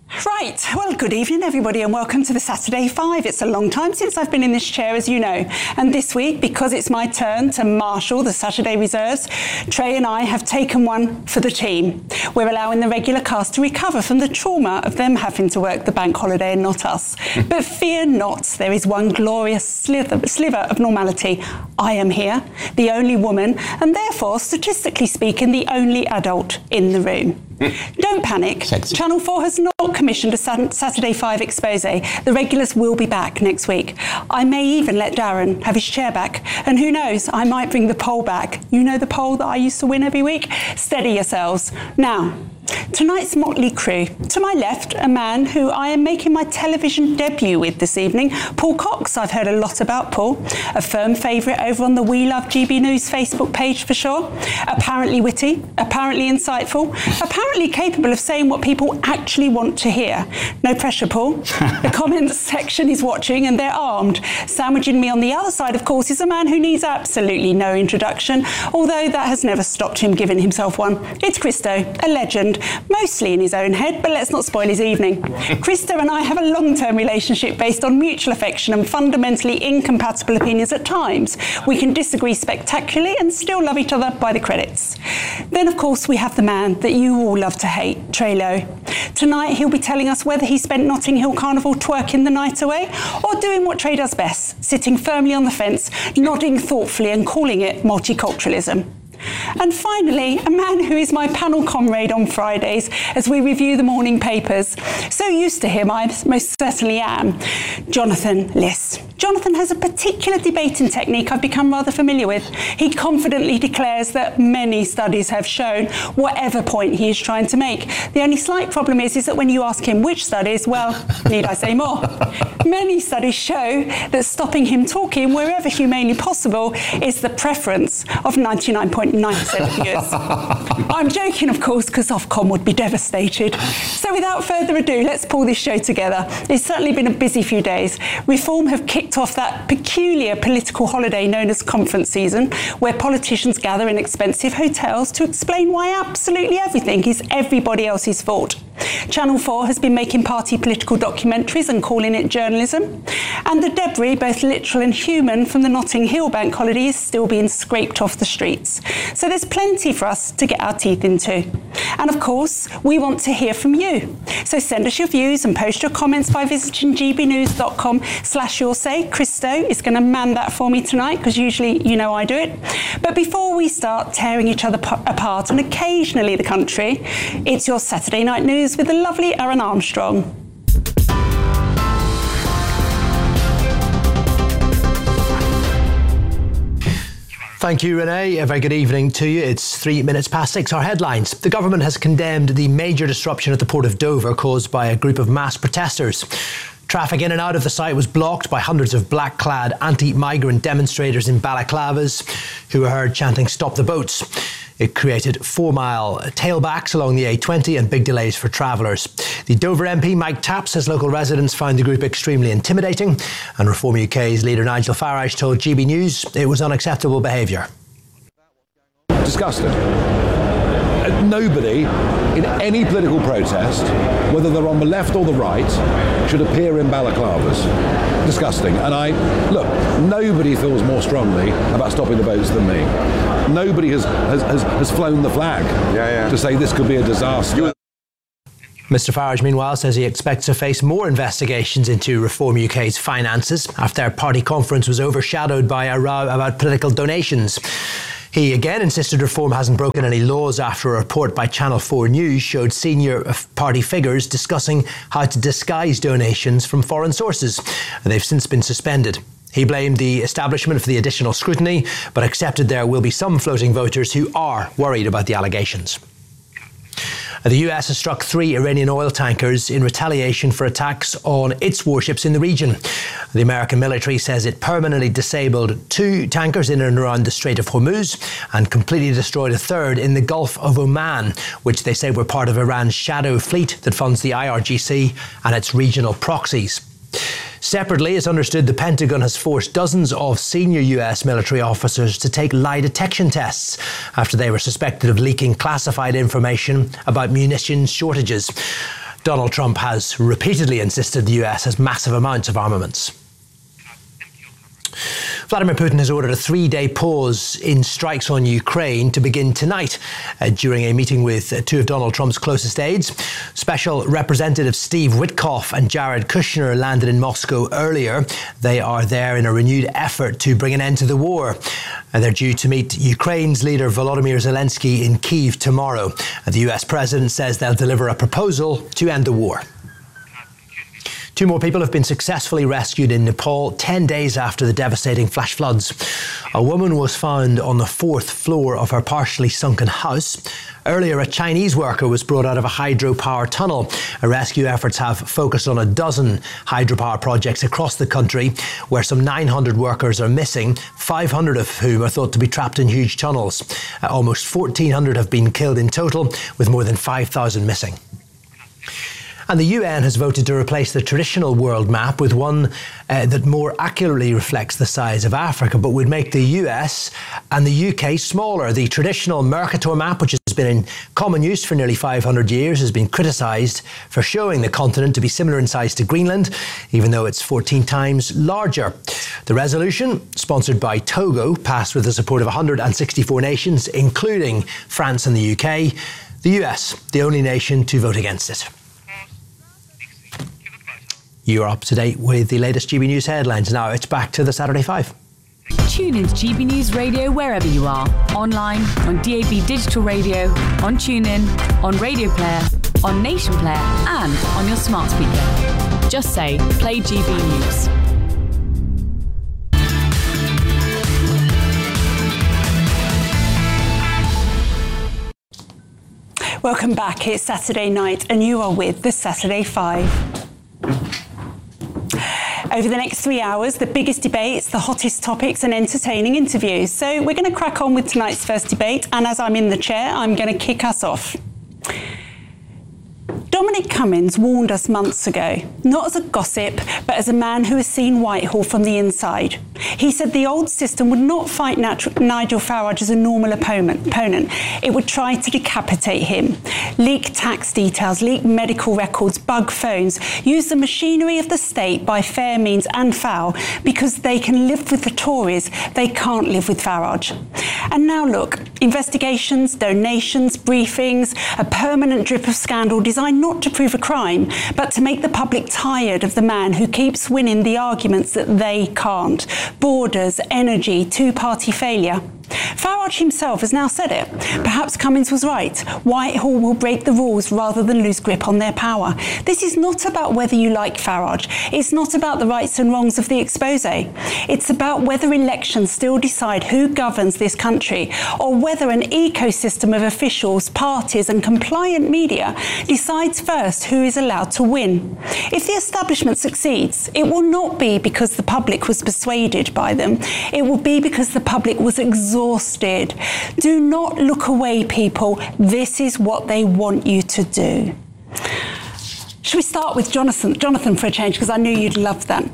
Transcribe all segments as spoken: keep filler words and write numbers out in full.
Right, well, good evening everybody and welcome to the Saturday Five. It's a long time since I've been in this chair, as you know, and this week, because it's my turn to marshal the Saturday reserves, Trey and I have taken one for the team. We're allowing the regular cast to recover from the trauma of them having to work the bank holiday and not us. But fear not, there is one glorious slither, sliver of normality. I am here, the only woman, and therefore, statistically speaking, the only adult in the room. Don't panic. Sexy. Channel four has not commissioned a Saturday Five expose. The regulars will be back next week. I may even let Darren have his chair back. And who knows, I might bring the poll back. You know the poll that I used to win every week? Steady yourselves. Now, tonight's motley crew. To my left, a man who I am making my television debut with this evening, Paul Cox. I've heard a lot about Paul. A firm favourite over on the We Love G B News Facebook page for sure. Apparently witty, apparently insightful, apparently capable of saying what people actually want to hear. No pressure, Paul. The comments section is watching and they're armed. Sandwiching me on the other side, of course, is a man who needs absolutely no introduction, although that has never stopped him giving himself one. It's Christo, a legend. Mostly in his own head, but let's not spoil his evening. Christo and I have a long-term relationship based on mutual affection and fundamentally incompatible opinions at times. We can disagree spectacularly and still love each other by the credits. Then, of course, we have the man that you all love to hate, Trey Lowe. Tonight, he'll be telling us whether he spent Notting Hill Carnival twerking the night away or doing what Trey does best, sitting firmly on the fence, nodding thoughtfully and calling it multiculturalism. And finally, a man who is my panel comrade on Fridays as we review the morning papers. So used to him, I most certainly am. Jonathan Liss. Jonathan has a particular debating technique I've become rather familiar with. He confidently declares that many studies have shown whatever point he is trying to make. The only slight problem is, is that when you ask him which studies, well, need I say more? Many studies show that stopping him talking wherever humanely possible is the preference of ninety-nine point nine percent of viewers. I'm joking, of course, because Ofcom would be devastated. So without further ado, let's pull this show together. It's certainly been a busy few days. Reform have kicked off that peculiar political holiday known as conference season, where politicians gather in expensive hotels to explain why absolutely everything is everybody else's fault. Channel four has been making party political documentaries and calling it journalism. And the debris, both literal and human, from the Notting Hill bank holiday is still being scraped off the streets. So there's plenty for us to get our teeth into. And of course, we want to hear from you. So send us your views and post your comments by visiting gbnews.com slash your say. Christo is going to man that for me tonight, because usually you know I do it. But before we start tearing each other p- apart, and occasionally the country, it's your Saturday Night News with the lovely Aaron Armstrong. Thank you, Renee. A very good evening to you. It's three minutes past six. Our headlines. The government has condemned the major disruption at the Port of Dover caused by a group of mass protesters. Traffic in and out of the site was blocked by hundreds of black-clad anti-migrant demonstrators in balaclavas who were heard chanting "Stop the boats." It created four-mile tailbacks along the A twenty and big delays for travellers. The Dover M P Mike Tapp says local residents found the group extremely intimidating, and Reform U K's leader Nigel Farage told G B News it was unacceptable behaviour. Disgusting. Nobody in any political protest, whether they're on the left or the right, should appear in balaclavas. Disgusting. And I, look, nobody feels more strongly about stopping the boats than me. Nobody has, has, has, has flown the flag yeah, yeah. to say this could be a disaster. Mister Farage, meanwhile, says he expects to face more investigations into Reform U K's finances after their party conference was overshadowed by a row about political donations. He again insisted Reform hasn't broken any laws after a report by Channel four News showed senior party figures discussing how to disguise donations from foreign sources. They've since been suspended. He blamed the establishment for the additional scrutiny, but accepted there will be some floating voters who are worried about the allegations. The U S has struck three Iranian oil tankers in retaliation for attacks on its warships in the region. The American military says it permanently disabled two tankers in and around the Strait of Hormuz and completely destroyed a third in the Gulf of Oman, which they say were part of Iran's shadow fleet that funds the I R G C and its regional proxies. Separately, it's understood the Pentagon has forced dozens of senior U S military officers to take lie detection tests after they were suspected of leaking classified information about munitions shortages. Donald Trump has repeatedly insisted the U S has massive amounts of armaments. Vladimir Putin has ordered a three-day pause in strikes on Ukraine to begin tonight uh, during a meeting with uh, two of Donald Trump's closest aides. Special Representative Steve Witkoff and Jared Kushner landed in Moscow earlier. They are there in a renewed effort to bring an end to the war. And they're due to meet Ukraine's leader Volodymyr Zelensky in Kyiv tomorrow. And the U S president says they'll deliver a proposal to end the war. Two more people have been successfully rescued in Nepal ten days after the devastating flash floods. A woman was found on the fourth floor of her partially sunken house. Earlier, a Chinese worker was brought out of a hydropower tunnel. Rescue efforts have focused on a dozen hydropower projects across the country, where some nine hundred workers are missing, five hundred of whom are thought to be trapped in huge tunnels. Uh, almost fourteen hundred have been killed in total, with more than five thousand missing. And the U N has voted to replace the traditional world map with one uh, that more accurately reflects the size of Africa, but would make the U S and the U K smaller. The traditional Mercator map, which has been in common use for nearly five hundred years, has been criticised for showing the continent to be similar in size to Greenland, even though it's fourteen times larger. The resolution, sponsored by Togo, passed with the support of one hundred sixty-four nations, including France and the U K. The U S, the only nation to vote against it. You're up to date with the latest G B News headlines. Now it's back to the Saturday Five. Tune in to G B News Radio wherever you are. Online, on D A B Digital Radio, on TuneIn, on Radio Player, on Nation Player, and on your smart speaker. Just say, play G B News. Welcome back. It's Saturday night and you are with the Saturday Five. Over the next three hours, the biggest debates, the hottest topics and entertaining interviews. So we're going to crack on with tonight's first debate, and as I'm in the chair, I'm going to kick us off. Dominic Cummings warned us months ago, not as a gossip, but as a man who has seen Whitehall from the inside. He said the old system would not fight Nigel Farage as a normal opponent. It would try to decapitate him, leak tax details, leak medical records, bug phones, use the machinery of the state by fair means and foul, because they can live with the Tories, they can't live with Farage. And now look, investigations, donations, briefings, a permanent drip of scandal designed not to prove a crime, but to make the public tired of the man who keeps winning the arguments that they can't. Borders, energy, two-party failure. Farage himself has now said it. Perhaps Cummings was right. Whitehall will break the rules rather than lose grip on their power. This is not about whether you like Farage. It's not about the rights and wrongs of the expose. It's about whether elections still decide who governs this country, or whether an ecosystem of officials, parties and compliant media decides first who is allowed to win. If the establishment succeeds, it will not be because the public was persuaded by them. It will be because the public was exhausted. Exhausted. Do not look away, people. This is what they want you to do. Should we start with Jonathan? Jonathan, for a change, because I knew you'd love that.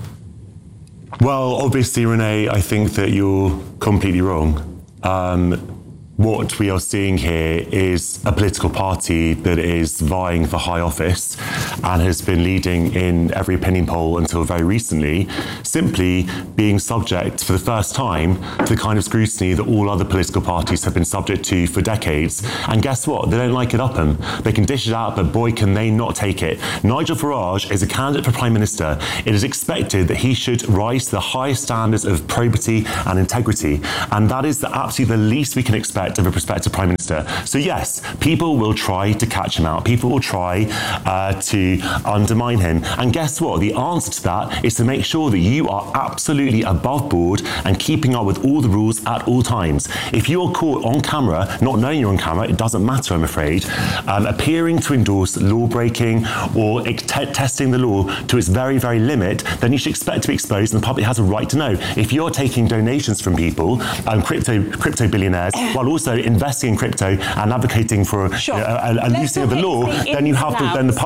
Well, obviously, Renee, I think that you're completely wrong. Um, What we are seeing here is a political party that is vying for high office and has been leading in every opinion poll until very recently, simply being subject for the first time to the kind of scrutiny that all other political parties have been subject to for decades. And guess what? They don't like it up them. They can dish it out, but boy, can they not take it. Nigel Farage is a candidate for Prime Minister. It is expected that he should rise to the highest standards of probity and integrity. And that is the absolutely the least we can expect of a prospective Prime Minister. So yes, people will try to catch him out. People will try uh, to undermine him. And guess what? The answer to that is to make sure that you are absolutely above board and keeping up with all the rules at all times. If you are caught on camera, not knowing you're on camera, it doesn't matter, I'm afraid, um, appearing to endorse law breaking or t- testing the law to its very, very limit, then you should expect to be exposed, and the public has a right to know. If you're taking donations from people, um, crypto crypto billionaires, while also investing in crypto and advocating for sure. uh, a, a loosening of the law, then you have to, then the public has a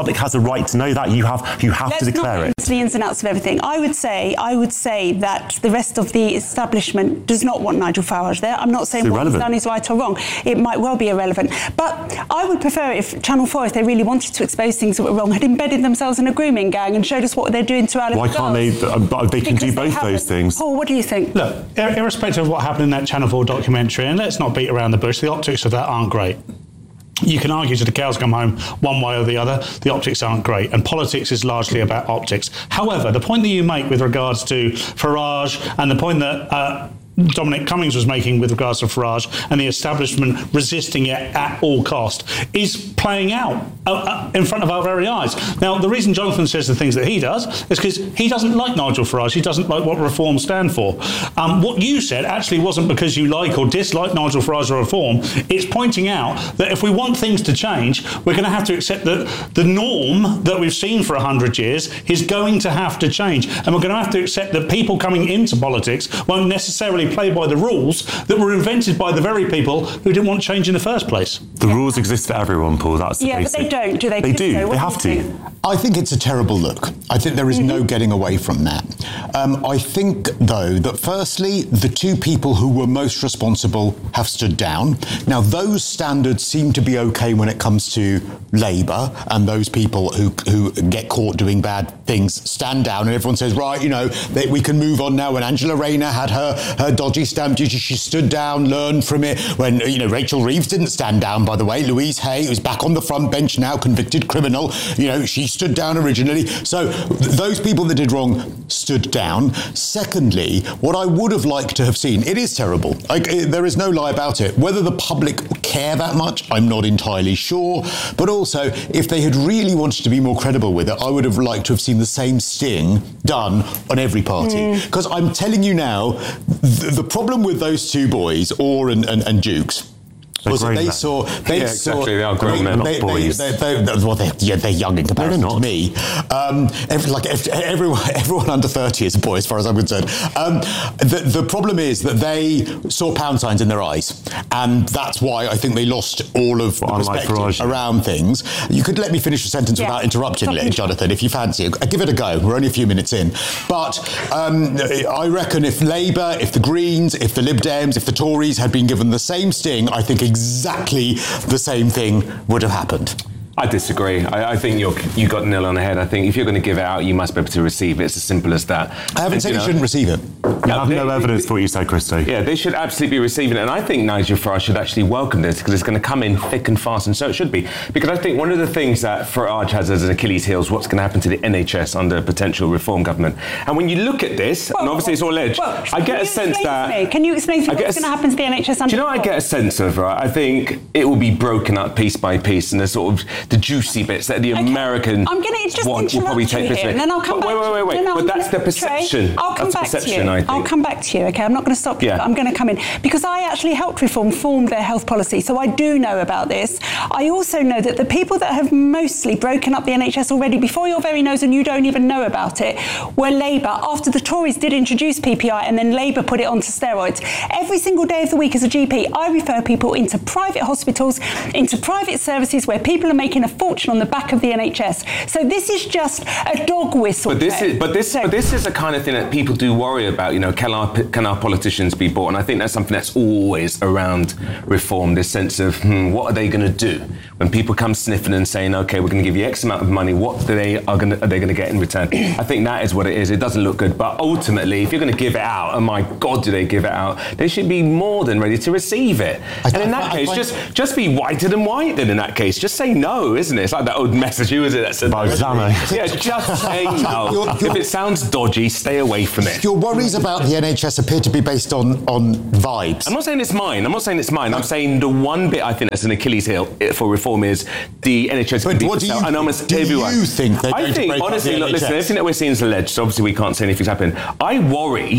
right to know that. You have you have Let's to declare not it. into the ins and outs of everything. I would say, I would say that the rest of the establishment does not want Nigel Farage there. I'm not saying It's what he's irrelevant. done is right or wrong. It might well be irrelevant. But I would prefer if Channel four, if they really wanted to expose things that were wrong, had embedded themselves in a grooming gang and showed us what they're doing to our little Why can't they? girls. uh, They can Because do they both haven't. those things. Paul, what do you think? Look, ir- irrespective of what happened in that Channel four documentary, and let's not beat around the bush, the optics of that aren't great. You can argue till the cows come home one way or the other, the optics aren't great, and politics is largely about optics. However, the point that you make with regards to Farage and the point that uh, Dominic Cummings was making with regards to Farage and the establishment resisting it at all cost is playing out uh, uh, in front of our very eyes. Now, the reason Jonathan says the things that he does is because he doesn't like Nigel Farage. He doesn't like what reform stand for. Um, what you said actually wasn't because you like or dislike Nigel Farage or reform. It's pointing out that if we want things to change, we're going to have to accept that the norm that we've seen for one hundred years is going to have to change. And we're going to have to accept that people coming into politics won't necessarily play by the rules that were invented by the very people who didn't want change in the first place. The rules exist for everyone, Paul. That's the Yeah, but basic. they don't, do they? They do. So what They do have you to. think? I think it's a terrible look. I think there is Mm-hmm. no getting away from that. Um, I think, though, that firstly, the two people who were most responsible have stood down. Now, those standards seem to be okay when it comes to Labour, and those people who who get caught doing bad things stand down, and everyone says, right, you know, they, we can move on now. When Angela Rayner had her, her dodgy stamp duty, she stood down, learned from it. When, you know, Rachel Reeves didn't stand down, by the way. Louise Hay, who's back on the front bench now, convicted criminal, you know, she stood down originally. So th- those people that did wrong stood down. Secondly, what I would have liked to have seen, it is terrible. Like, it, there is no lie about it. Whether the public care that much, I'm not entirely sure. But also, if they had really wanted to be more credible with it, I would have liked to have seen the same sting done on every party. Because I'm telling you now, th- the problem with those two boys, Orr and, and, and Dukes, They're was that grown they men. saw they Yeah, saw exactly. They are grown men, not they, boys. They, they, they, well, they're, yeah, they're young in comparison No, to they're me. Um, every, like every, everyone, everyone under thirty is a boy, as far as I'm concerned. Um, the, the problem is that they saw pound signs in their eyes, and that's why I think they lost all of Well, the unlike perspective Farage. around things. You could let me finish a sentence Yeah. without interrupting, Stop. Jonathan, if you fancy it. Give it a go. We're only a few minutes in, but um, I reckon if Labour, if the Greens, if the Lib Dems, if the Tories had been given the same sting, I think exactly the same thing would have happened. I disagree. I, I think you're, you got nil on the head. I think if you're going to give it out, you must be able to receive it. It's as simple as that. I haven't And, said you know, shouldn't receive it. You have no they- evidence for what you said, Christo. Yeah, they should absolutely be receiving it. And I think Nigel Farage should actually welcome this because it's going to come in thick and fast, and so it should be. Because I think one of the things that Farage has as an Achilles heel is what's going to happen to the N H S under a potential reform government. And when you look at this, and obviously it's all alleged, Well, I get can a you sense explain that... to me? Can you explain to I me get what's a going to s- happen to the N H S under Do you know what I get a sense of, right? I think it will be broken up piece by piece, and the sort of the juicy bits that the Okay, American I'm going to just want will probably interrupt take you this here, way. and then I'll come but back. Wait, wait, wait, wait. No, no, but I'm that's the gonna- perception. Trey, I'll come that's back perception, to you. I think. I'll come back to you. Okay, I'm not going to stop you. Yeah. But I'm going to come in because I actually helped Reform form their health policy, so I do know about this. I also know that the people that have mostly broken up the N H S already before your very nose, and you don't even know about it, were Labour. After the Tories did introduce P P I, and then Labour put it onto steroids. Every single day of the week, as a G P, I refer people into private hospitals, into private services where people are making a fortune on the back of the N H S. So this is just a dog whistle. But this Trey. is, but this, So- but this is the kind of thing that people do worry about. You know, can our can our politicians be bought? And I think that's something that's always around reform. This sense of hmm, what are they going to do when people come sniffing and saying, okay, we're going to give you X amount of money. What do they are going to, are they going to get in return? I think that is what it is. It doesn't look good, but ultimately, if you're going to give it out, and my God, do they give it out? They should be more than ready to receive it. I- and in I- that I case, find- just just be whiter than white. Then in that case, just say no, isn't it? It's like that old message. Who is it that said? Balsamo. Yeah, just say no. You're- you're- If it sounds dodgy, stay away from it. Your worries about the N H S appear to be based on, on vibes. I'm not saying it's mine. I'm not saying it's mine. I'm saying the one bit I think that's an Achilles heel for reform is the N H S. But can be what for do sale, you and think? almost Do everyone. you think they're I going to think break up honestly, the look, N H S? listen. Everything that we're seeing is alleged. So obviously, we can't say anything's happened. I worry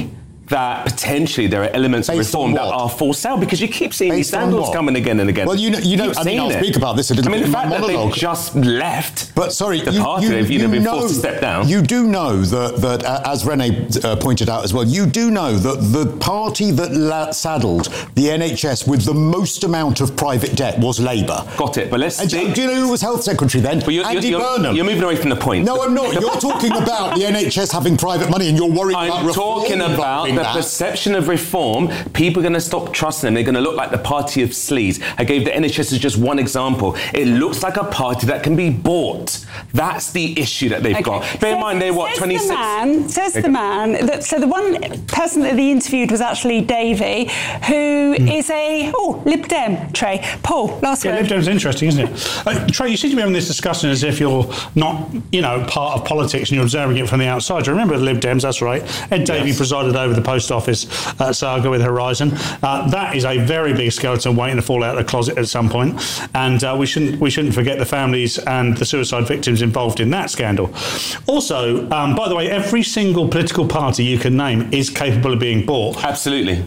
that potentially there are elements Based of reform that on what? are for sale? Because you keep seeing these Based on scandals what? coming again and again. Well, you know, you know keep I mean, seeing I'll it. speak about this a little I mean, bit the in my fact that monologue. they've just left But sorry, the you, party, you, they've you know, you been know, forced to step down. You do know that, that uh, as Renee uh, pointed out as well, you do know that the party that la- saddled the N H S with the most amount of private debt was Labour. Got it, but let's... And do, do you know who was Health Secretary then? But you're, Andy you're, Burnham. You're moving away from the point. No, I'm not. You're talking about the N H S having private money and you're worried I'm about reform talking about involving the that. perception of reform. People are going to stop trusting them. They're going to look like the party of sleaze. I gave the N H S as just one example. It looks like a party that can be bought. That's the issue that they've Okay. got. Bear in Says- mind, they're what, says twenty-six? The man, says the man, that, so the one person that they interviewed was actually Davey, who Hmm. is a, oh, Lib Dem, Trey. Paul, last Yeah, word. Lib Dem's interesting, isn't it? Uh, Trey, you seem to be having this discussion as if you're not, you know, part of politics and you're observing it from the outside. You remember the Lib Dems, that's right. Ed Davey presided over the post office uh, saga with Horizon. Uh, that is a very big skeleton waiting to fall out of the closet at some point. And uh, we shouldn't we shouldn't forget the families and the suicide victims involved in that scandal. Also, um, by the way, every single political party you can name is capable of being bought. Absolutely.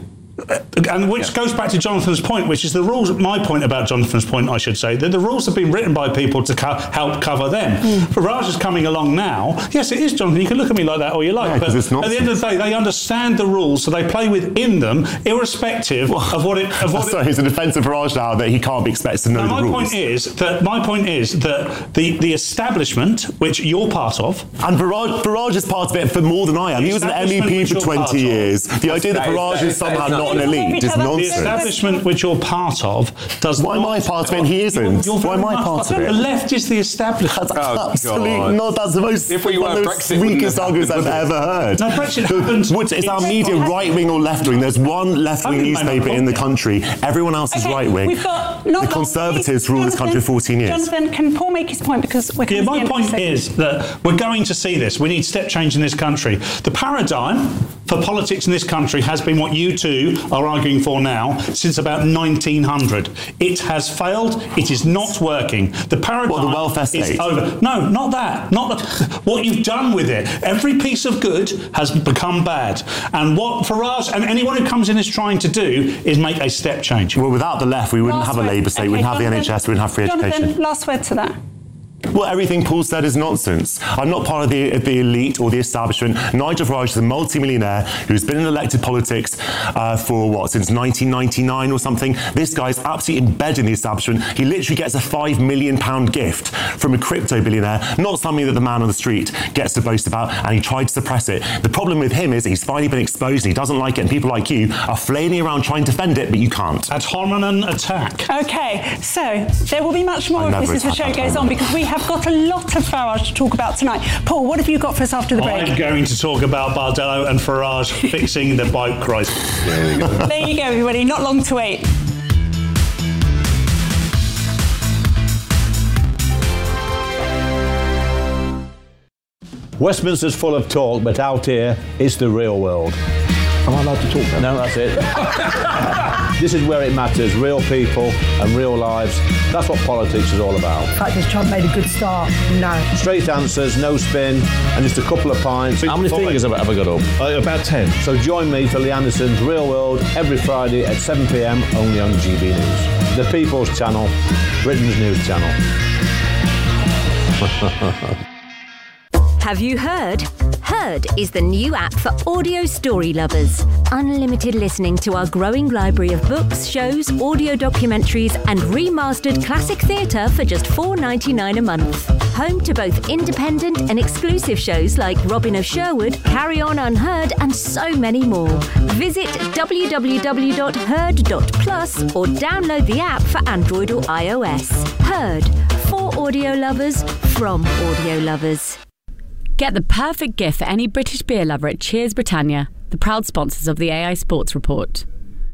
And which yeah. goes back to Jonathan's point, which is the rules, my point about Jonathan's point, I should say, that the rules have been written by people to co- help cover them. Mm. Farage is coming along now. Yes, it is, Jonathan. You can look at me like that all you like. Yeah, but it's at the end of the day, they understand the rules, so they play within them, irrespective well, of what it... Of what sorry, it, it's a defence of Farage now that he can't be expected to know no, the my rules. Point is that, my point is that the, the establishment, which you're part of... And Farage, Farage is part of it for more than I am. He was an M E P for twenty years. The idea that, that Farage is, is, is somehow is not an elite is nonsense. The establishment which you're part of does Why not... am I part of it and he isn't? You're, you're Why am I part of it? The left is the establishment. That's oh, absolutely not. That's the most, if we one of the Brexit, weakest arguments I've ever heard. No, Brexit happens... Which, is our media right-wing or left-wing? There's one left-wing newspaper in the country. Everyone else is okay, right-wing. We've got not the Conservatives ruled this country for fourteen years. Jonathan, can Paul make his point? Because we're yeah, my point is that we're going to see this. We need step change in this country. The paradigm for politics in this country has been what you two are arguing for now since about nineteen hundred. It has failed. It is not working. The paradigm what, the welfare state? is over. No, not that. Not the, what you've done with it. Every piece of good has become bad. And what Farage and anyone who comes in is trying to do is make a step change. Well, without the left, we wouldn't last have a word. Labour state. Okay, we wouldn't have Jonathan, the N H S. We wouldn't have free Jonathan, education. Last word to that. Well, everything Paul said is nonsense. I'm not part of the, the elite or the establishment. Nigel Farage is a multi-millionaire who's been in elected politics uh, for, what, since nineteen ninety-nine or something. This guy's absolutely embedded in the establishment. He literally gets a five million pound gift from a crypto billionaire, not something that the man on the street gets to boast about, and he tried to suppress it. The problem with him is he's finally been exposed and he doesn't like it, and people like you are flailing around trying to defend it, but you can't. Ad hominem attack. Okay, so there will be much more I of this as the show goes on, because we have got a lot of Farage to talk about tonight. Paul, what have you got for us after the break? I'm going to talk about Bardello and Farage fixing the bike crisis. There you go. There you go, everybody. Not long to wait. Westminster's full of talk, but out here, it's the real world. Am I allowed to talk then? No, that's it. This is where it matters, real people and real lives. That's what politics is all about. The fact is Trump made a good start, no. Straight answers, no spin, and just a couple of pints. How many fingers have I ever got up? Uh, about ten. So join me for Lee Anderson's Real World every Friday at seven p m only on G B News. The People's Channel, Britain's news channel. Have you heard? Heard is the new app for audio story lovers. Unlimited listening to our growing library of books, shows, audio documentaries, and remastered classic theatre for just four dollars ninety-nine a month. Home to both independent and exclusive shows like Robin of Sherwood, Carry On Unheard, and so many more. Visit w w w dot heard dot plus or download the app for Android or iOS. Heard, for audio lovers, from audio lovers. Get the perfect gift for any British beer lover at Cheers Britannia, the proud sponsors of the A I Sports Report.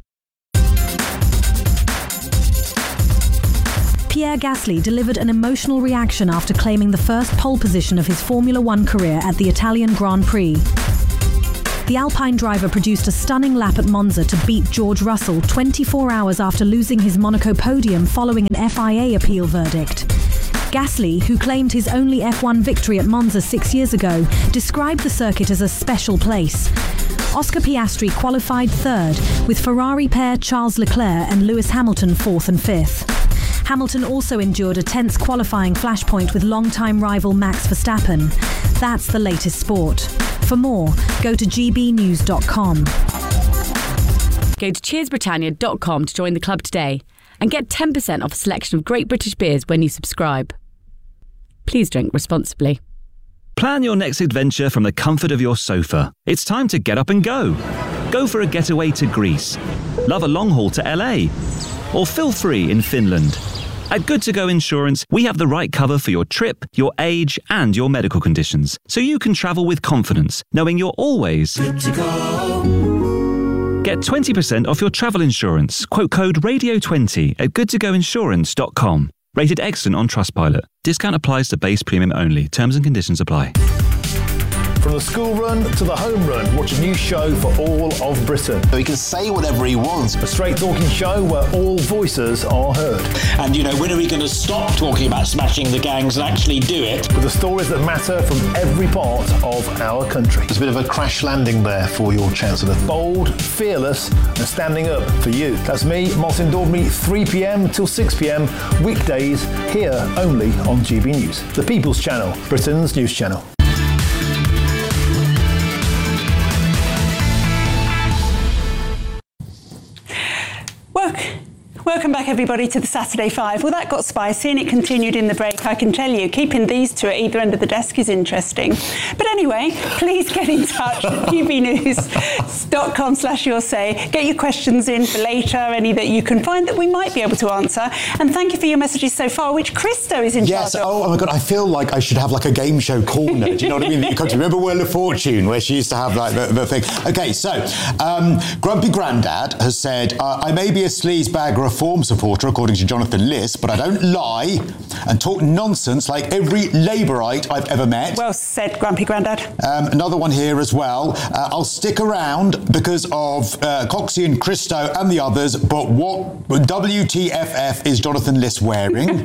Pierre Gasly delivered an emotional reaction after claiming the first pole position of his Formula One career at the Italian Grand Prix. The Alpine driver produced a stunning lap at Monza to beat George Russell twenty-four hours after losing his Monaco podium following an F I A appeal verdict. Gasly, who claimed his only F one victory at Monza six years ago, described the circuit as a special place. Oscar Piastri qualified third, with Ferrari pair Charles Leclerc and Lewis Hamilton fourth and fifth. Hamilton also endured a tense qualifying flashpoint with longtime rival Max Verstappen. That's the latest sport. For more, go to g b news dot com. Go to cheers britannia dot com to join the club today and get ten percent off a selection of great British beers when you subscribe. Please drink responsibly. Plan your next adventure from the comfort of your sofa. It's time to get up and go. Go for a getaway to Greece. Love a long haul to L A. Or feel free in Finland. At Good To Go Insurance, we have the right cover for your trip, your age, and your medical conditions, so you can travel with confidence, knowing you're always good to go. Get twenty percent off your travel insurance. Quote code radio twenty at good to go insurance dot com. Rated excellent on Trustpilot. Discount applies to base premium only. Terms and conditions apply. From the school run to the home run, watch a new show for all of Britain. So he can say whatever he wants. A straight talking show where all voices are heard. And, you know, when are we going to stop talking about smashing the gangs and actually do it? With the stories that matter from every part of our country. There's a bit of a crash landing there for your Chancellor. Bold, fearless, and standing up for you. That's me, Martin Daubney, three p.m. till six p.m. weekdays, here only on G B News. The People's Channel, Britain's news channel. Welcome back, everybody, to the Saturday Five. Well, that got spicy and it continued in the break, I can tell you. Keeping these two at either end of the desk is interesting. But anyway, please get in touch at g b news dot com slash your say. Get your questions in for later, any that you can find that we might be able to answer. And thank you for your messages so far, which Christo is in yes, charge of. Oh, oh my God, I feel like I should have like a game show corner. Do you know what I mean? Because remember Wheel of Fortune, where she used to have like the, the thing. Okay, so um, Grumpy Grandad has said, uh, I may be a sleazebag reform supporter, according to Jonathan Liss, but I don't lie and talk nonsense like every Labourite I've ever met. Well said, Grumpy Grandad. Um, another one here as well. Uh, I'll stick around because of uh, Coxie and Christo and the others, but what W T F F is Jonathan Liss wearing?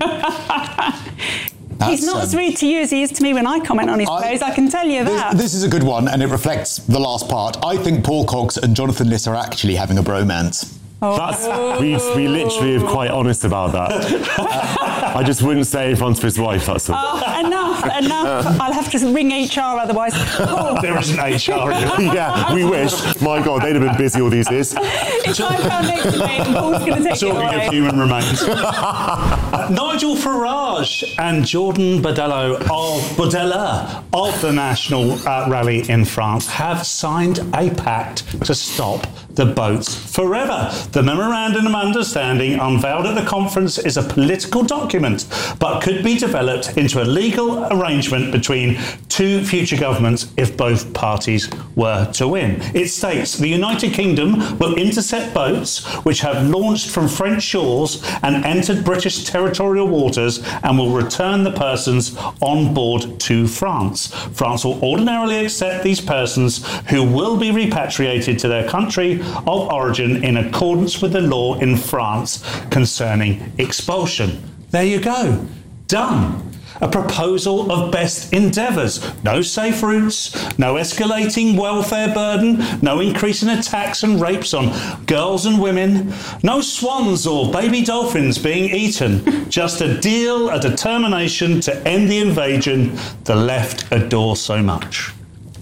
That's, He's not um, as rude to you as he is to me when I comment on his I, plays, I can tell you that. This, this is a good one, and it reflects the last part. I think Paul Cox and Jonathan Liss are actually having a bromance. Oh. That's, we, we literally are quite honest about that. I just wouldn't say in front of his wife, that's all. Oh, enough, enough. I'll have to ring H R otherwise. Oh. There isn't H R. Yeah, we wish. My God, they'd have been busy all these years. It's my pound next to me, and Paul's going to take Talking it away. of human remains. uh, Nigel Farage and Jordan Bardella of, Bardella of the National uh, Rally in France have signed a pact to stop the boats forever. The Memorandum of Understanding unveiled at the conference is a political document, but could be developed into a legal arrangement between two future governments if both parties were to win. It states the United Kingdom will intercept boats which have launched from French shores and entered British territorial waters and will return the persons on board to France. France will ordinarily accept these persons who will be repatriated to their country of origin in accordance with the law in France concerning expulsion. There you go. Done. A proposal of best endeavours. No safe routes, no escalating welfare burden, no increase in attacks and rapes on girls and women, no swans or baby dolphins being eaten. Just a deal, a determination to end the invasion the left adore so much.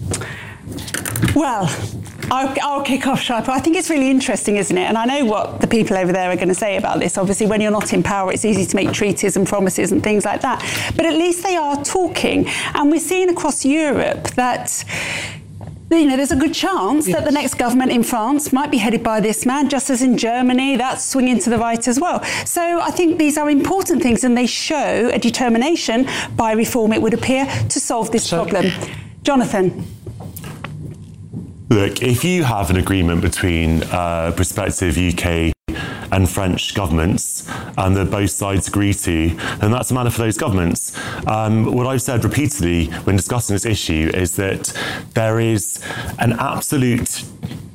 Well, I'll, I'll kick off, Sharp. I think it's really interesting, isn't it? And I know what the people over there are going to say about this. Obviously, when you're not in power, it's easy to make treaties and promises and things like that. But at least they are talking. And we're seeing across Europe that, you know, there's a good chance yes. that the next government in France might be headed by this man, just as in Germany, that's swinging to the right as well. So I think these are important things, and they show a determination by reform, it would appear, to solve this so, problem. Jonathan. Look, if you have an agreement between uh, prospective U K and French governments and that both sides agree to, then that's a matter for those governments. Um, what I've said repeatedly when discussing this issue is that there is an absolute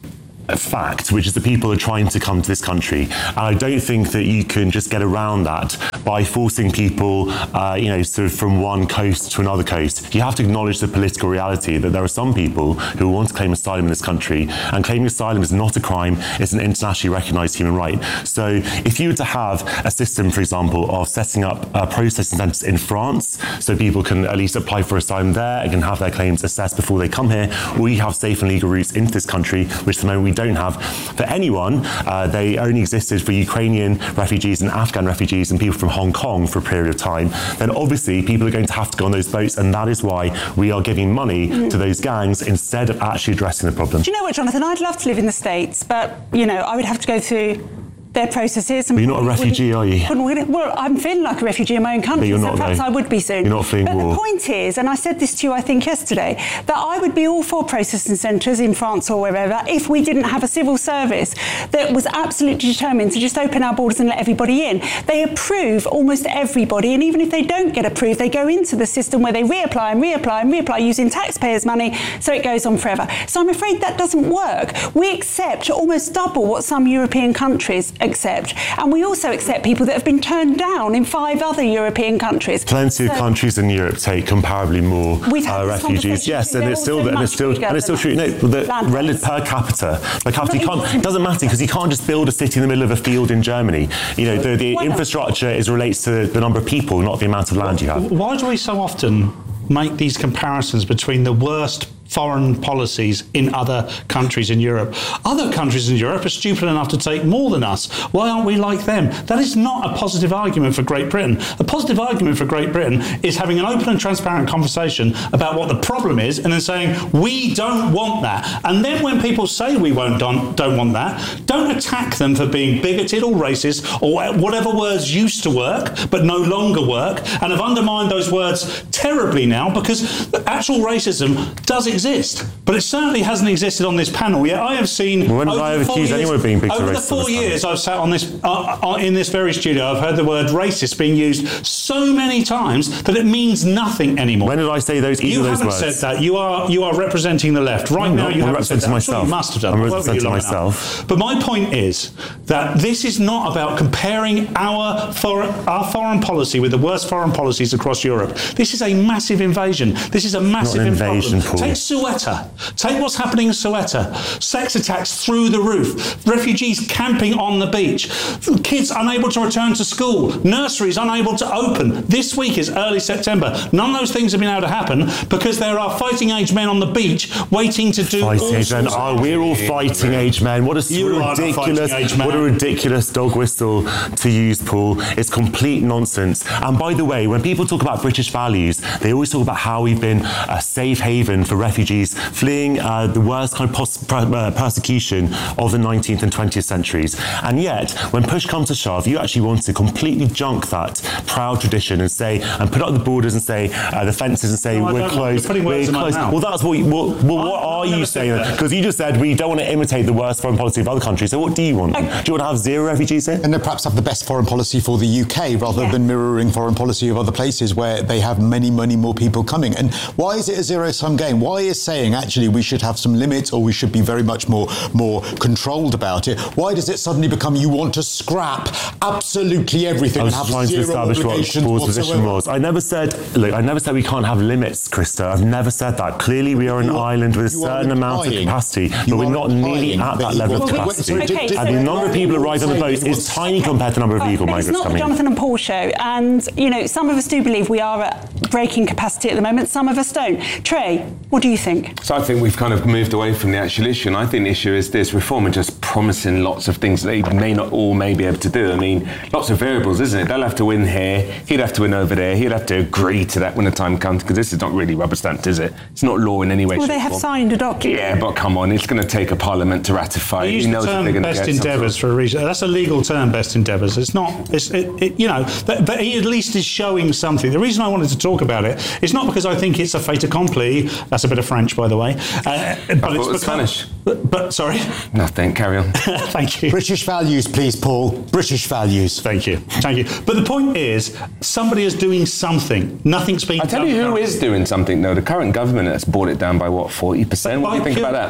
fact, which is that people are trying to come to this country. And I don't think that you can just get around that by forcing people, uh, you know, sort of from one coast to another coast. You have to acknowledge the political reality that there are some people who want to claim asylum in this country, and claiming asylum is not a crime, it's an internationally recognised human right. So if you were to have a system, for example, of setting up uh, processing centres in France, so people can at least apply for asylum there and can have their claims assessed before they come here, or you have safe and legal routes into this country, which at the moment we don't have for anyone. Uh, they only existed for Ukrainian refugees and Afghan refugees and people from Hong Kong for a period of time. Then obviously people are going to have to go on those boats, and that is why we are giving money mm. to those gangs instead of actually addressing the problem. Do you know what, Jonathan? I'd love to live in the States, but, you know, I would have to go through their processes. And but you're not a refugee, are you? Well, I'm feeling like a refugee in my own country, but you're so not, perhaps though. I would be soon. You're not fleeing but war. The point is, and I said this to you, I think, yesterday, that I would be all for processing centres in France or wherever if we didn't have a civil service that was absolutely determined to just open our borders and let everybody in. They approve almost everybody, and even if they don't get approved, they go into the system where they reapply and reapply and reapply using taxpayers' money, so it goes on forever. So I'm afraid that doesn't work. We accept almost double what some European countries accept. And we also accept people that have been turned down in five other European countries. Plenty so, of countries in Europe take comparably more uh, refugees. Yes, and it's still and it's still and it's still true. No, the relative per capita, per capita, you can't. It doesn't matter because you can't just build a city in the middle of a field in Germany. You know, the, the infrastructure is relates to the number of people, not the amount of land you have. Why do we so often make these comparisons between the worst foreign policies in other countries in Europe? Other countries in Europe are stupid enough to take more than us. Why aren't we like them? That is not a positive argument for Great Britain. A positive argument for Great Britain is having an open and transparent conversation about what the problem is and then saying, we don't want that. And then when people say we won't don't, don't want that, don't attack them for being bigoted or racist or whatever words used to work but no longer work and have undermined those words terribly now, because actual racism does exist. exist, but it certainly hasn't existed on this panel yet. I have seen. Well, when did I have accused anyone of being bigoted or racist? Over the four years I've sat on this uh, uh, in this very studio, I've heard the word racist being used so many times that it means nothing anymore. When did I say those? You those haven't words? said that. You are you are representing the left right I'm now. not, You I'm haven't said that. myself. I'm sure you must have done. I'm Well, representing you myself. Enough. But my point is that this is not about comparing our foreign our foreign policy with the worst foreign policies across Europe. This is a massive invasion. This is a massive not an invasion, problem. Paul. Take Ceuta. Take what's happening in Ceuta. Sex attacks through the roof. Refugees camping on the beach. Kids unable to return to school. Nurseries unable to open. This week is early September. None of those things have been able to happen because there are fighting age men on the beach waiting to do fighting all age men. Oh, we're all fighting age men. What a, You what a are ridiculous, fighting age man. what a ridiculous dog whistle to use, Paul. It's complete nonsense. And by the way, when people talk about British values, they always talk about how we've been a safe haven for refugees fleeing uh, the worst kind of pos- per- uh, persecution of the nineteenth and twentieth centuries. And yet, when push comes to shove, you actually want to completely junk that proud tradition and say, and put up the borders and say, uh, the fences and say, No, I we're don't. closed, You're putting we're words in my closed. mouth. Well, that's what, you, well, well, what are you saying? Because you just said we don't want to imitate the worst foreign policy of other countries. So what do you want? Do you want to have zero refugees here? And then perhaps have the best foreign policy for the U K rather yeah. than mirroring foreign policy of other places where they have many, many more people coming. And why is it a zero-sum game? Why is saying actually we should have some limits or we should be very much more, more controlled about it? Why does it suddenly become you want to scrap absolutely everything I was and have trying to zero establish what Paul's position was. I never said, look, I never said we can't have limits, Krista. I've never said that. Clearly we are an are, island with a certain amount of capacity, but you we're not nearly at that level of capacity. Okay, so and the number of people who arrive on the boats is tiny compared to the number of illegal migrants coming in. It's not the Jonathan and Paul show, and, you know, some of us do believe we are at breaking capacity at the moment, some of us don't. Trey, what do you think? So I think we've kind of moved away from the actual issue, and I think the issue is this: reform are just promising lots of things that they may not all may be able to do. I mean, lots of variables, isn't it? They'll have to win here, he'd have to win over there, he'd have to agree to that when the time comes, because this is not really rubber stamped, is it? It's not law in any way. Well, they have form. signed a document. Yeah, but come on, it's going to take a parliament to ratify it. They use He the knows that term they're going to best get endeavours for a reason. That's a legal term, best endeavours. It's not, it's, it, it, you know, but, but he at least is showing something. The reason I wanted to talk about it is not because I think it's a fait accompli. That's a bit of French, by the way. Uh, but I it's it was because, Spanish. But, but sorry. Nothing, carry on. Thank you. British values, please, Paul. British values. Thank you. Thank you. But the point is, somebody is doing something. Nothing's being done. I tell you who is doing something, though. The current government has brought it down by, what, forty percent? What do you think pure, about that?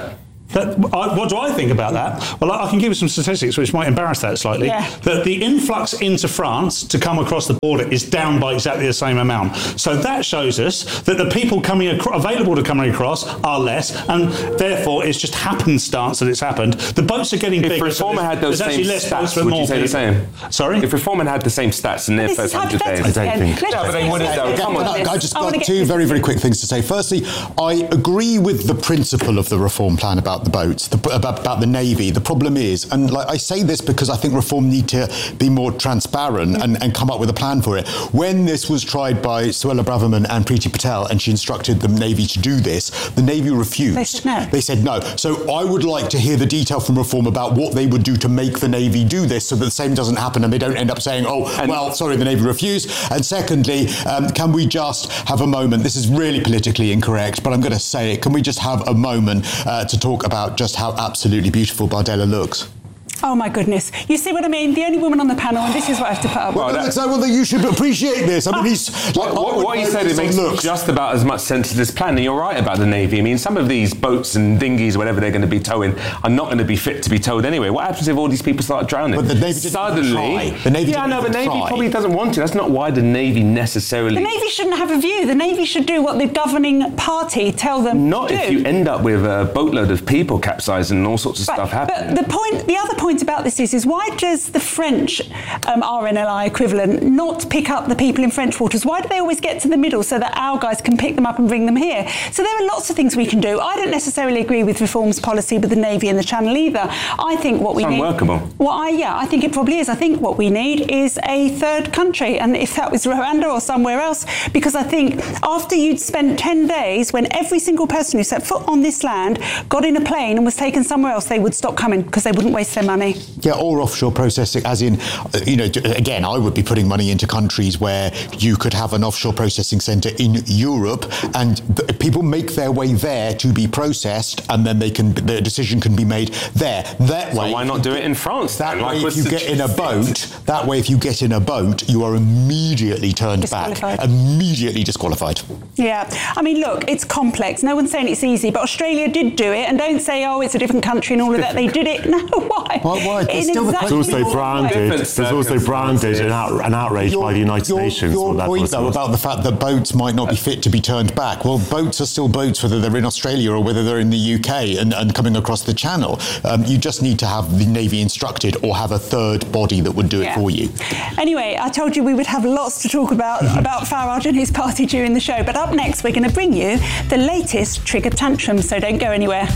That, I, what do I think about that? Well, I can give you some statistics which might embarrass that slightly. Yeah. That the influx into France to come across the border is down by exactly the same amount. So that shows us that the people coming ac- available to coming across are less, and therefore it's just happenstance that it's happened. The boats are getting if bigger. If Reform so had those same stats, would you say the same? Sorry? If Reform had the same stats in their This first is hundred days, hypothetical I don't again. think. Let's No, but they wouldn't. just- though. Come on. I, I just I wanna got get two this- very, very quick things to say. Firstly, I agree with the principle of the reform plan about the boats, the, about, about the Navy. The problem is, and like I say this because I think Reform need to be more transparent and, and come up with a plan for it. When this was tried by Suella Braverman and Priti Patel, and she instructed the Navy to do this, the Navy refused. They said no. They said no. So I would like to hear the detail from Reform about what they would do to make the Navy do this so that the same doesn't happen and they don't end up saying, oh, And- well, sorry, the Navy refused. And secondly, um, can we just have a moment? This is really politically incorrect, but I'm going to say it. Can we just have a moment uh, to talk about just how absolutely beautiful Bardella looks? Oh my goodness. You see what I mean? The only woman on the panel, and this is what I have to put up Well, with. that's well, that you should appreciate this. I mean, he's like, What, I would what you vote said, it this on makes looks. just about as much sense as this plan. And you're right about the Navy. I mean, some of these boats and dinghies, whatever they're going to be towing, are not going to be fit to be towed anyway. What happens if all these people start drowning? But the Navy didn't Suddenly, try. The Navy yeah, I didn't know, but even Navy try. probably doesn't want to. That's not why the Navy necessarily. The Navy shouldn't have a view. The Navy should do what the governing party tell them Not to do. if you end up with a boatload of people capsizing and all sorts of Right, stuff happening. But the point, the other point about this is, is why does the French um, R N L I equivalent not pick up the people in French waters? Why do they always get to the middle so that our guys can pick them up and bring them here? So there are lots of things we can do. I don't necessarily agree with Reform's policy with the Navy and the Channel either. I think what we It's need... unworkable. Well, I, yeah, I think it probably is. I think what we need is a third country, and if that was Rwanda or somewhere else, because I think after you'd spent ten days, when every single person who set foot on this land got in a plane and was taken somewhere else, they would stop coming because they wouldn't waste their money. Yeah, or offshore processing, as in, uh, you know, again, I would be putting money into countries where you could have an offshore processing centre in Europe, and th- people make their way there to be processed, and then they can, the decision can be made there. That So way, why not do it in France? That then, way, like if was you get in a suggested? boat, that way, if you get in a boat, you are immediately turned back, Disqualified. immediately disqualified. Yeah, I mean, look, it's complex. No one's saying it's easy, but Australia did do it, and don't say, oh, it's a different country and all of that. They did it. No, why? Why? why? In Still the exactly It's also the right way. branded. There's also branded an, out, an outrage Your- by the United your, Nations. Your what that point, was. though, about the fact that boats might not be fit to be turned back. Well, boats are still boats, whether they're in Australia or whether they're in the U K and, and coming across the Channel. Um, you just need to have the Navy instructed or have a third body that would do Yeah. it for you. Anyway, I told you we would have lots to talk about about Farage and his party during the show. But up next, we're going to bring you the latest trigger tantrum. So don't go anywhere.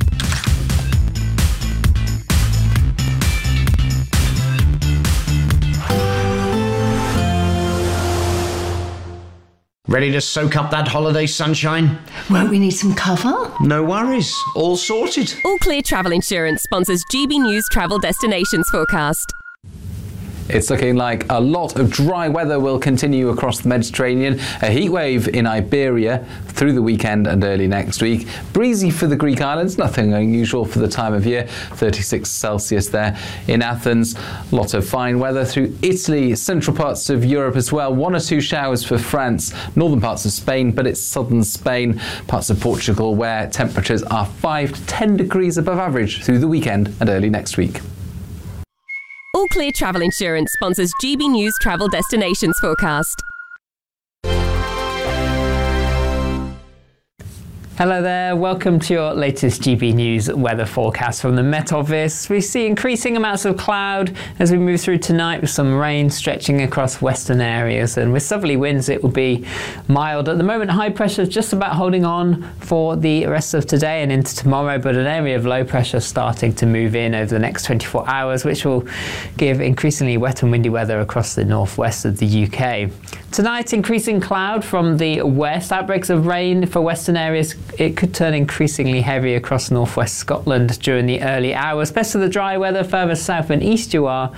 Ready to soak up that holiday sunshine? Won't we need some cover? No worries, all sorted. All Clear Travel Insurance sponsors G B News Travel Destinations Forecast. It's looking like a lot of dry weather will continue across the Mediterranean. A heat wave in Iberia through the weekend and early next week. Breezy for the Greek islands, nothing unusual for the time of year. thirty-six Celsius there in Athens. A lot of fine weather through Italy, central parts of Europe as well. One or two showers for France, northern parts of Spain, but it's southern Spain, parts of Portugal where temperatures are five to ten degrees above average through the weekend and early next week. All Clear Travel Insurance sponsors G B News Travel Destinations Forecast. Hello there, welcome to your latest G B News weather forecast from the Met Office. We see increasing amounts of cloud as we move through tonight with some rain stretching across western areas, and with southerly winds it will be mild. At the moment high pressure is just about holding on for the rest of today and into tomorrow, but an area of low pressure starting to move in over the next twenty-four hours, which will give increasingly wet and windy weather across the northwest of the U K. Tonight, increasing cloud from the west, outbreaks of rain for western areas. It could turn increasingly heavy across northwest Scotland during the early hours. Best of the dry weather further south and east you are,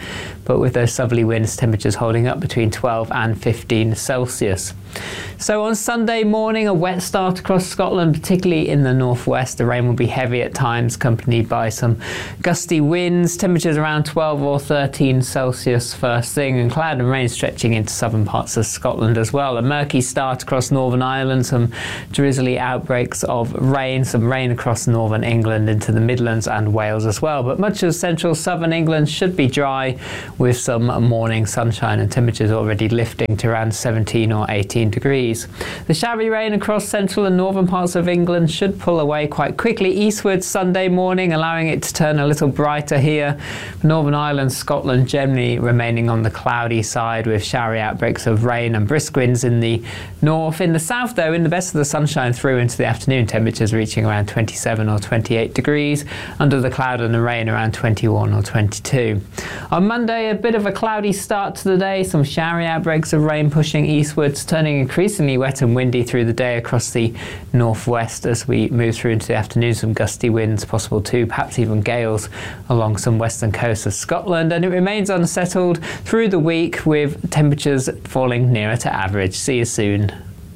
but with those southerly winds, temperatures holding up between twelve and fifteen Celsius. So on Sunday morning, a wet start across Scotland, particularly in the northwest. The rain will be heavy at times, accompanied by some gusty winds. Temperatures around twelve or thirteen Celsius first thing, and cloud and rain stretching into southern parts of Scotland as well. A murky start across Northern Ireland, some drizzly outbreaks of rain, some rain across northern England into the Midlands and Wales as well. But much of central southern England should be dry with some morning sunshine, and temperatures already lifting to around seventeen or eighteen degrees. The showery rain across central and northern parts of England should pull away quite quickly eastwards Sunday morning, allowing it to turn a little brighter here. Northern Ireland, Scotland generally remaining on the cloudy side with showery outbreaks of rain and brisk winds in the north. In the south though, in the best of the sunshine through into the afternoon, temperatures reaching around twenty-seven or twenty-eight degrees. Under the cloud and the rain around twenty-one or twenty-two. On Monday, a bit of a cloudy start to the day, some showery outbreaks of rain pushing eastwards, turning increasingly wet and windy through the day across the northwest as we move through into the afternoon. Some gusty winds possible too, perhaps even gales along some western coast of Scotland, and it remains unsettled through the week with temperatures falling nearer to average. See you soon.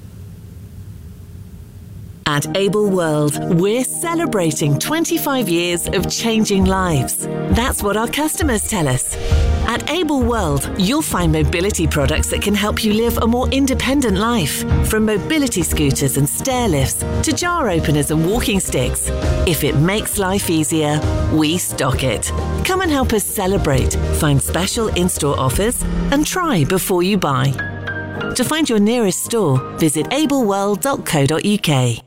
At Able World, we're celebrating twenty-five years of changing lives. That's what our customers tell us. At Able World, you'll find mobility products that can help you live a more independent life. From mobility scooters and stair lifts to jar openers and walking sticks. If it makes life easier, we stock it. Come and help us celebrate, find special in-store offers, and try before you buy. To find your nearest store, visit able world dot co dot U K.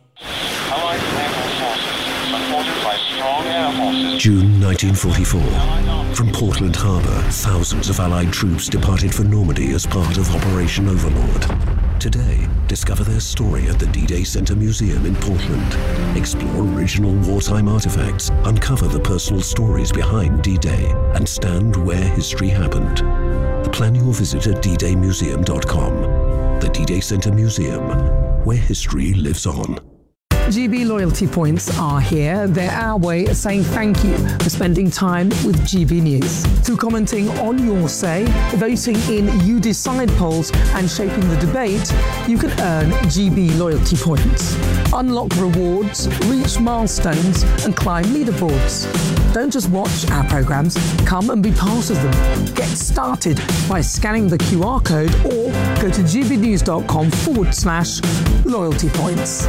June nineteen forty-four. From Portland Harbour, thousands of Allied troops departed for Normandy as part of Operation Overlord. Today, discover their story at the D-Day Center Museum in Portland. Explore original wartime artifacts, uncover the personal stories behind D-Day, and stand where history happened. Plan your visit at d day museum dot com. The D-Day Center Museum, where history lives on. G B loyalty points are here. They're our way of saying thank you for spending time with G B News. Through commenting on your say, voting in You Decide polls and shaping the debate, you can earn G B loyalty points. Unlock rewards, reach milestones and climb leaderboards. Don't just watch our programmes, come and be part of them. Get started by scanning the Q R code or go to gbnews.com forward slash loyalty points.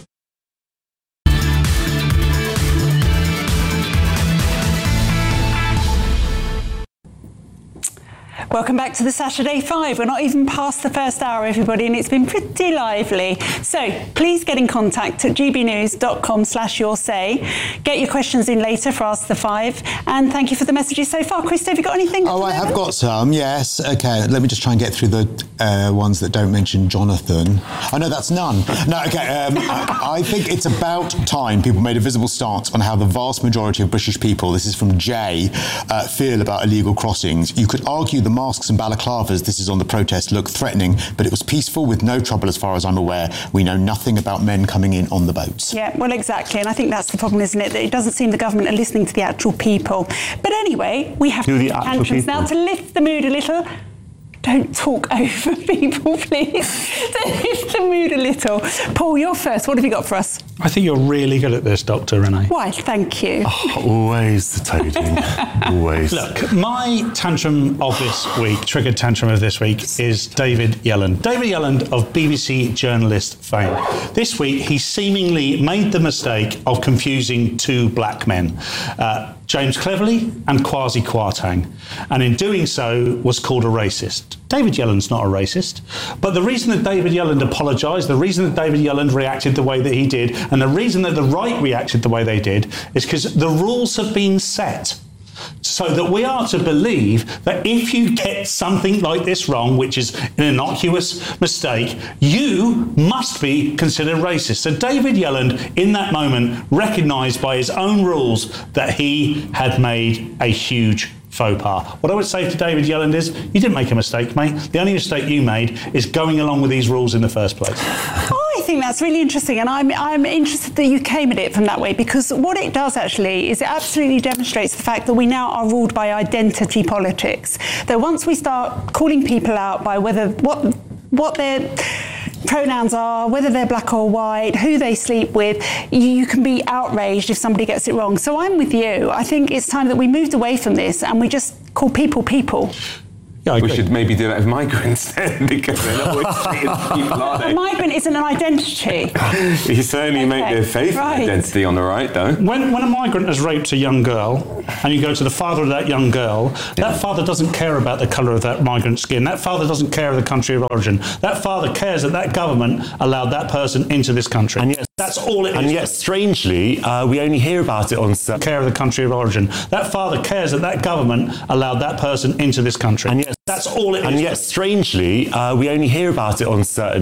Welcome back to the Saturday Five. We're not even past the first hour, everybody, and it's been pretty lively. So please get in contact at gbnews.com slash your say. Get your questions in later for Ask the Five. And thank you for the messages so far. Christo, have you got anything? Oh, I have got some, yes. Okay, let me just try and get through the uh, ones that don't mention Jonathan. Oh, no, that's none. No, okay, um, I, I think it's about time people made a visible stance on how the vast majority of British people, this is from Jay, uh, feel about illegal crossings. You could argue the masks and balaclavas, this is on the protest, look threatening, but it was peaceful with no trouble as far as I'm aware. We know nothing about men coming in on the boats. Yeah, well, exactly. And I think that's the problem, isn't it? That it doesn't seem the government are listening to the actual people. But anyway, we have to take tantrums now to lift the mood a little. Don't talk over people, please. To lift the mood a little. Paul, you're first. What have you got for us? I think you're really good at this, Doctor Renee. Why, thank you. Oh, always the toading. Always. Look, my tantrum of this week, triggered tantrum of this week, is David Yelland. David Yelland of B B C journalist fame. This week, he seemingly made the mistake of confusing two black men, uh, James Cleverly and Kwasi Kwarteng, and in doing so was called a racist. David Yelland's not a racist, but the reason that David Yelland apologised, the reason that David Yelland reacted the way that he did, and the reason that the right reacted the way they did is because the rules have been set so that we are to believe that if you get something like this wrong, which is an innocuous mistake, you must be considered racist. So David Yelland, in that moment, recognised by his own rules that he had made a huge faux pas. What I would say to David Yelland is, you didn't make a mistake, mate. The only mistake you made is going along with these rules in the first place. I think that's really interesting, and I'm I'm interested that you came at it from that way, because what it does actually is it absolutely demonstrates the fact that we now are ruled by identity politics. That once we start calling people out by whether what what their pronouns are, whether they're black or white, who they sleep with, you, you can be outraged if somebody gets it wrong. So I'm with you. I think it's time that we moved away from this and we just call people people. Yeah, we should maybe do that with migrants then, because they're not always treated as people, are they? A migrant isn't an identity. You certainly okay. make their faith right. identity on the right, though. When, when a migrant has raped a young girl, and you go to the father of that young girl, yeah. that father doesn't care about the colour of that migrant's skin. That father doesn't care of the country of origin. That father cares that that government allowed that person into this country. And yet, that's all it and is. And yet, strangely, uh, we only hear about it on certain... Care of the country of origin. That father cares that that government allowed that person into this country. And yet, that's all it is. And yet, strangely, uh, we only hear about it on certain